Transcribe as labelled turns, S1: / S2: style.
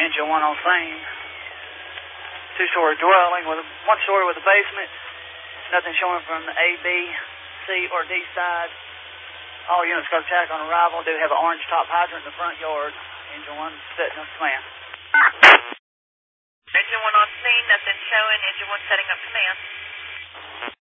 S1: Engine 1 on scene. Two-story dwelling with one story with a basement. Nothing showing from the A, B, C, or D side. All units go to attack on arrival. Do have an orange top hydrant in the front yard. Engine 1 setting up command.
S2: Engine 1 on scene, nothing showing. Engine 1 setting up command.